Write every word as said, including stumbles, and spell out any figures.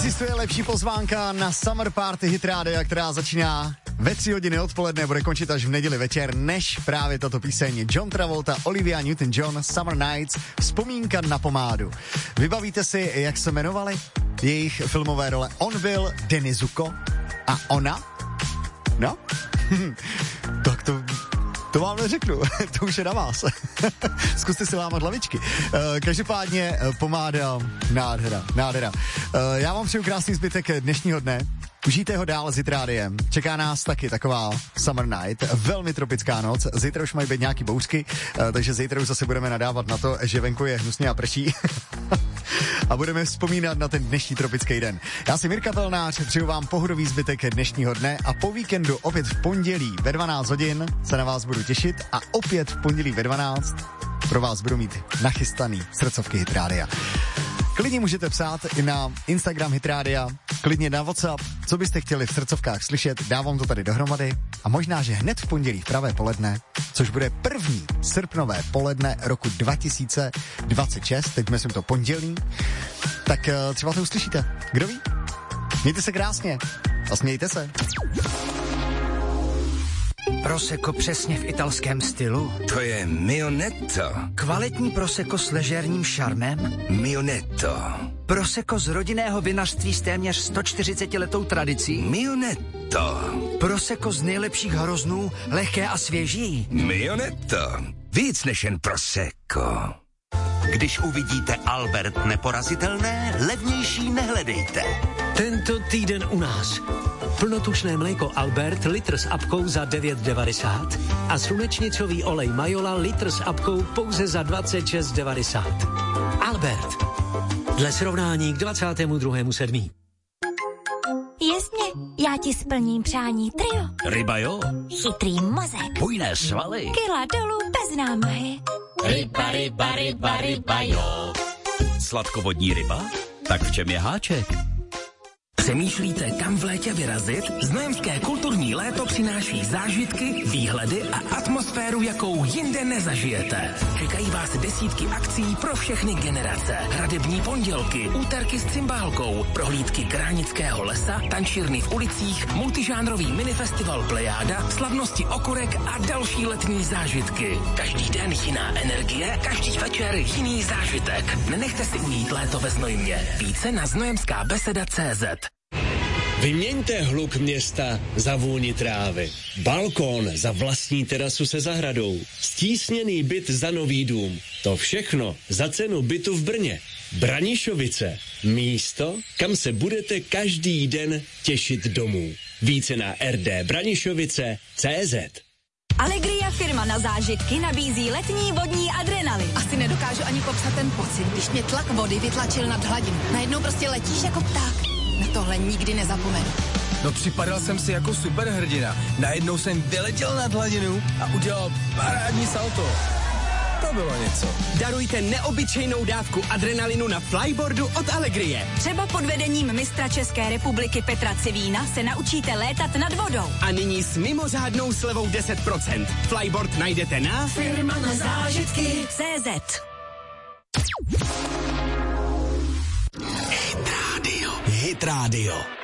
Neexistuje lepší pozvánka na Summer Party Hit Rádia, která začíná ve tři hodiny odpoledne, bude končit až v neděli večer, než právě tato píseň. John Travolta, Olivia Newton-John, Summer Nights, vzpomínka na pomádu. Vybavíte si, jak se jmenovali jejich filmové role? On byl Danny Zuko a ona? No? Tak to... To vám neřeknu, to už je na vás. Zkuste si lámat hlavičky. Každopádně pomáda, nádhera, nádhera. Já vám přeju krásný zbytek dnešního dne. Užijte ho dál s Hit Rádiem. Čeká nás taky taková Summer Night, velmi tropická noc. Zítra už mají být nějaký bouřky, takže zítra už zase budeme nadávat na to, že venku je hnusně a prší. A budeme vzpomínat na ten dnešní tropický den. Já jsem Mirka Pelnář, přeju vám pohodový zbytek dnešního dne a po víkendu opět v pondělí ve dvanáct hodin se na vás budu těšit a opět v pondělí ve dvanáct pro vás budu mít nachystaný srdcovky Hit Rádia. Klidně můžete psát i na Instagram Hit Rádia, klidně na WhatsApp, co byste chtěli v srdcovkách slyšet, dávám to tady dohromady a možná, že hned v pondělí v pravé poledne, což bude první srpnové poledne roku dva tisíce dvacet šest, teď myslím to pondělí, tak třeba to uslyšíte. Kdo ví? Mějte se krásně a smějte se. Prosecco přesně v italském stylu? To je Mio Netto. Kvalitní Prosecco s ležérním šarmem? Mio Netto. Prosecco z rodinného vinařství s téměř sto čtyřiceti letou tradicí? Mio Netto. Prosecco z nejlepších hroznů, lehké a svěží? Mio Netto. Víc než jen Prosecco. Když uvidíte Albert neporazitelné, levnější nehledejte. Tento týden u nás. Plnotučné mléko Albert, litr s apkou za devět devadesát a slunečnicový olej Majola, litr s apkou pouze za dvacet šest devadesát. Albert. Dle srovnání k dvacátému druhému sedmý Jasně, já ti splním přání trio. Ryba jo. Chytrý mozek. Bujné svaly. Kila dolů bez námahy. Ryba, ryba, ryba, ryba jo. Sladkovodní ryba? Tak v čem je háček? Přemýšlíte, kam v létě vyrazit? Znojemské kulturní léto přináší zážitky, výhledy a atmosféru, jakou jinde nezažijete. Čekají vás desítky akcí pro všechny generace. Hradební pondělky, úterky s cymbálkou, prohlídky Kránického lesa, tančírny v ulicích, multižánrový minifestival Plejáda, slavnosti okurek a další letní zážitky. Každý den jiná energie, každý večer jiný zážitek. Nenechte si ujít léto ve Znojmě. Více na znojemská beseda tečka cé zet. Vyměňte hluk města za vůni trávy. Balkón za vlastní terasu se zahradou. Stísněný byt za nový dům. To všechno za cenu bytu v Brně. Branišovice. Místo, kam se budete každý den těšit domů. Více na er dé branišovice tečka cé zet. Allegria, firma na zážitky, nabízí letní vodní adrenalin. Asi nedokážu ani popsat ten pocit, když mě tlak vody vytlačil nad hladinu. Najednou prostě letíš jako pták. Na tohle nikdy nezapomenu. No připadal jsem si jako superhrdina. Najednou jsem vyletěl nad hladinu a udělal parádní salto. To bylo něco. Darujte neobyčejnou dávku adrenalinu na flyboardu od Allegrie. Třeba pod vedením mistra České republiky Petra Civína se naučíte létat nad vodou. A nyní s mimořádnou slevou deset procent. Flyboard najdete na firma na zážitky tečka cé zet. Hit Radio. Hit Radio.